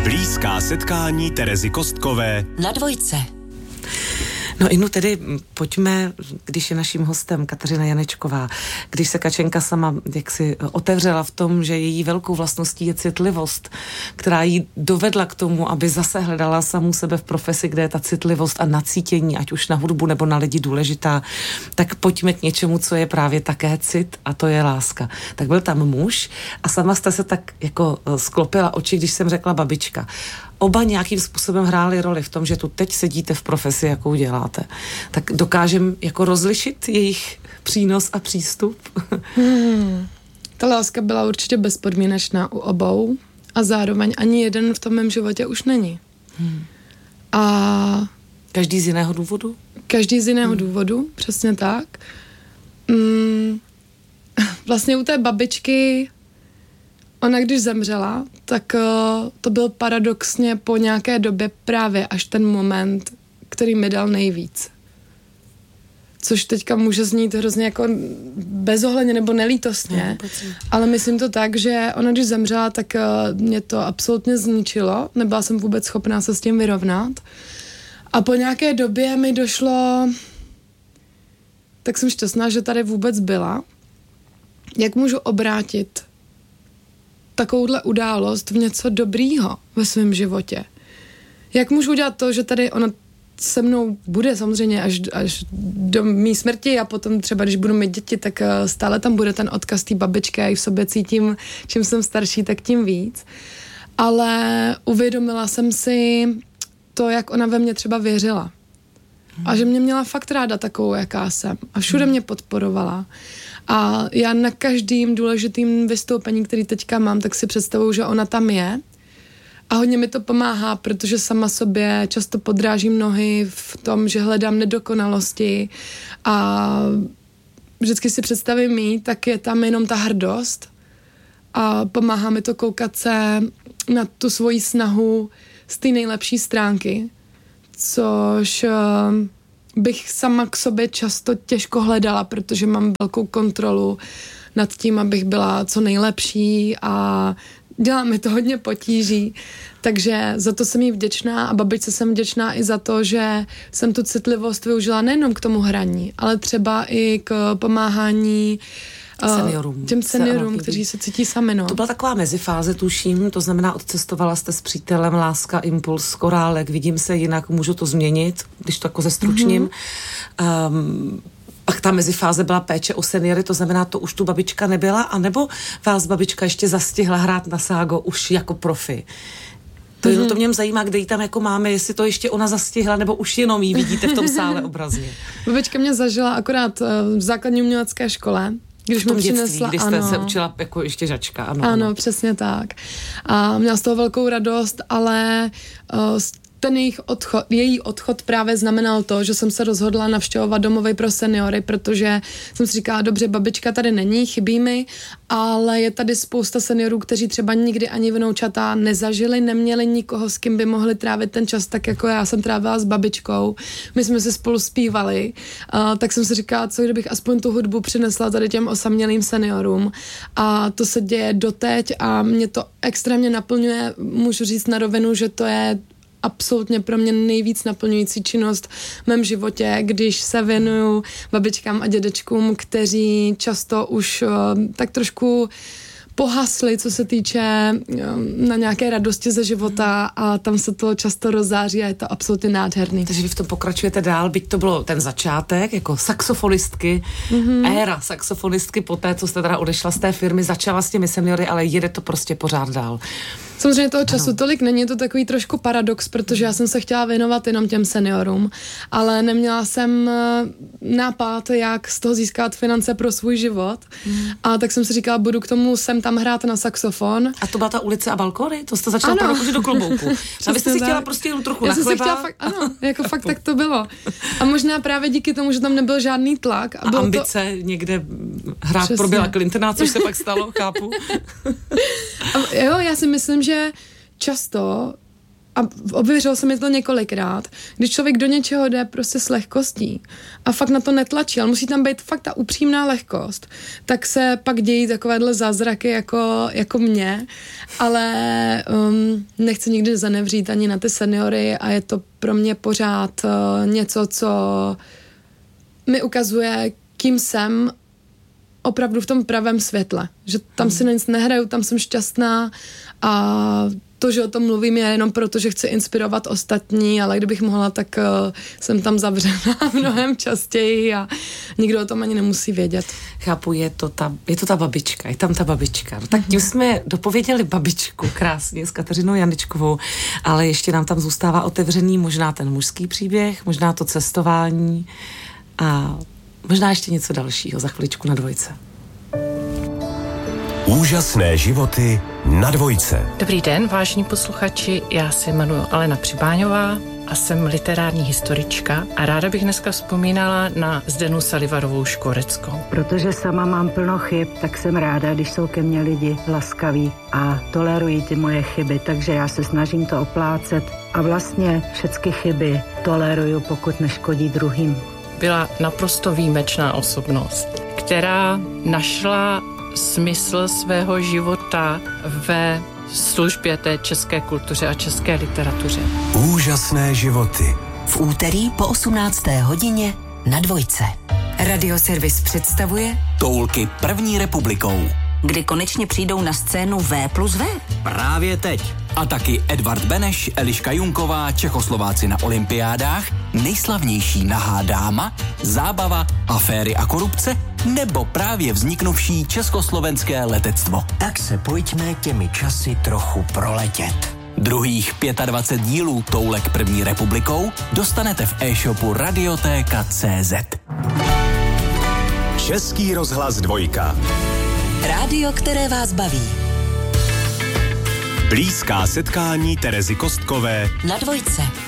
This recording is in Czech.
Blízká setkání Terezy Kostkové na Dvojce. No Inu, tedy pojďme, když je naším hostem Kateřina Janečková, když se Kačenka sama jaksi otevřela v tom, že její velkou vlastností je citlivost, která jí dovedla k tomu, aby zase hledala samu sebe v profesi, kde je ta citlivost a nacítění, ať už na hudbu nebo na lidi důležitá, tak pojďme k něčemu, co je právě také cit, a to je láska. Tak byl tam muž a sama jste se tak jako sklopila oči, když jsem řekla babička. Oba nějakým způsobem hráli roli v tom, že tu teď sedíte v profesi, jakou děláte. Tak dokážeme jako rozlišit jejich přínos a přístup? Ta láska byla určitě bezpodmínečná u obou a zároveň ani jeden v tom mém životě už není. A každý z jiného důvodu? Každý z jiného důvodu, přesně tak. Vlastně u té babičky, ona když zemřela, tak to byl paradoxně po nějaké době právě až ten moment, který mi dal nejvíc. Což teďka může znít hrozně jako bezohledně nebo nelítostně, ale myslím to tak, že ona když zemřela, tak mě to absolutně zničilo, nebyla jsem vůbec schopná se s tím vyrovnat. A po nějaké době mi došlo, tak jsem šťastná, že tady vůbec byla, jak můžu obrátit takovouhle událost v něco dobrýho ve svém životě. Jak můžu udělat to, že tady ona se mnou bude samozřejmě až do mý smrti a potom třeba, když budu mít děti, tak stále tam bude ten odkaz té babičky a i v sobě cítím, čím jsem starší, tak tím víc. Ale uvědomila jsem si to, jak ona ve mně třeba věřila. A že mě měla fakt ráda takovou, jaká jsem. A všude mě podporovala. A já na každým důležitým vystoupení, který teďka mám, tak si představuju, že ona tam je. A hodně mi to pomáhá, protože sama sobě často podrážím nohy v tom, že hledám nedokonalosti a vždycky si představím jí, tak je tam jenom ta hrdost a pomáhá mi to koukat se na tu svoji snahu z té nejlepší stránky, což bych sama k sobě často těžko hledala, protože mám velkou kontrolu nad tím, abych byla co nejlepší a dělá mi to hodně potíží, takže za to jsem jí vděčná a babičce jsem vděčná i za to, že jsem tu citlivost využila nejenom k tomu hraní, ale třeba i k pomáhání těm seniorům, kteří se cítí sami. No. To byla taková mezifáze, tuším, to znamená, odcestovala jste s přítelem Láska, Impuls, Korálek, Vidím se jinak, můžu to změnit, když to jako zestručním. Pak ta mezifáze byla péče o seniory, to znamená, to už tu babička nebyla, anebo vás babička ještě zastihla hrát na ságo už jako profi? To mě zajímá, kde ji tam jako máme, jestli to ještě ona zastihla, nebo už jenom ji vidíte v tom sále obrazně. Babička mě zažila akorát v základní umělecké škole, když mi přinesla, když jste se učila jako ještě žačka. Ano, přesně tak. A měla z toho velkou radost, ale ten její odchod právě znamenal to, že jsem se rozhodla navštěvovat domovy pro seniory, protože jsem si říkala, dobře, babička tady není, chybí mi, ale je tady spousta seniorů, kteří třeba nikdy ani vnoučata nezažili, neměli nikoho, s kým by mohli trávit ten čas, tak jako já jsem trávila s babičkou. My jsme si spolu zpívali, tak jsem si říkala, co kdybych aspoň tu hudbu přinesla tady těm osamělým seniorům. A to se děje doteď a mě to extrémně naplňuje, můžu říct na rovinu, že to je absolutně pro mě nejvíc naplňující činnost v mém životě, když se věnuju babičkám a dědečkům, kteří často už tak trošku pohasli, co se týče na nějaké radosti ze života a tam se to často rozzáří a je to absolutně nádherný. Takže vy v tom pokračujete dál, byť to bylo ten začátek, jako saxofonistky, éra saxofonistky, poté, co jste teda odešla z té firmy, začala s těmi seniory, ale jede to prostě pořád dál. Samozřejmě toho času tolik není, je to takový trošku paradox, protože já jsem se chtěla věnovat jenom těm seniorům, ale neměla jsem nápad, jak z toho získat finance pro svůj život. A tak jsem si říkala, budu k tomu sem tam hrát na saxofon. A to byla ta ulice a balkony? To jste začala panout do klobouku. A vy jste si chtěla prostě jenom trochu na chleba. Ano, jako fakt tak to bylo. A možná právě díky tomu, že tam nebyl žádný tlak. A ambice někde hrát pro Billa Clintona, což se pak stalo, chápu. Jo, já si myslím, že často a ověřilo se mi to několikrát, když člověk do něčeho jde prostě s lehkostí a fakt na to netlačí, ale musí tam být fakt ta upřímná lehkost, tak se pak dějí takovéhle zázraky jako mě, ale nechci nikdy zanevřít ani na ty seniory a je to pro mě pořád něco, co mi ukazuje, kým jsem opravdu v tom pravém světle. Že tam si nic nehraju, tam jsem šťastná a to, že o tom mluvím, je jenom proto, že chci inspirovat ostatní, ale kdybych mohla, tak jsem tam zavřená mnohem častěji a nikdo o tom ani nemusí vědět. Chápu, je to ta babička, je tam ta babička. No, tak tím jsme dopověděli babičku krásně s Kateřinou Janečkovou, ale ještě nám tam zůstává otevřený možná ten mužský příběh, možná to cestování a možná ještě něco dalšího za chviličku na Dvojce. Úžasné životy na Dvojce. Dobrý den, vážení posluchači, já se jmenuji Alena Přibáňová a jsem literární historička a ráda bych dneska vzpomínala na Zdenu Salivarovou Škoreckou. Protože sama mám plno chyb, tak jsem ráda, když jsou ke mně lidi laskaví a tolerují ty moje chyby, takže já se snažím to oplácet a vlastně všechny chyby toleruju, pokud neškodí druhým. Byla naprosto výjimečná osobnost, která našla smysl svého života ve službě té české kultuře a české literatuře. Úžasné životy. V úterý po 18. hodině na Dvojce. Radioservis představuje Toulky první republikou. Kdy konečně přijdou na scénu V+V. Právě teď. A taky Edvard Beneš, Eliška Junková, Čechoslováci na olympiádách, nejslavnější nahá dáma, zábava, aféry a korupce, nebo právě vzniknuvší československé letectvo. Tak se pojďme těmi časy trochu proletět. Druhých 25 dílů Toulek první republikou dostanete v e-shopu Radiotéka.cz. Český rozhlas Dvojka. Rádio, které vás baví. Blízká setkání Terezy Kostkové Na Dvojce.